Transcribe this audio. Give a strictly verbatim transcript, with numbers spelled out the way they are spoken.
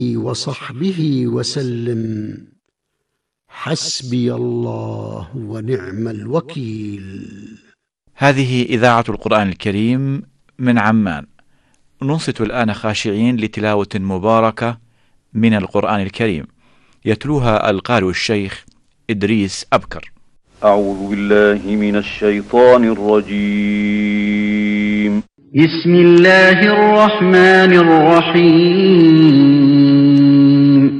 وصحبه وسلم. حسبي الله ونعم الوكيل. هذه إذاعة القرآن الكريم من عمان. ننصت الآن خاشعين لتلاوة مباركة من القرآن الكريم، يتلوها القارئ الشيخ إدريس أبكر. أعوذ بالله من الشيطان الرجيم. بسم الله الرحمن الرحيم.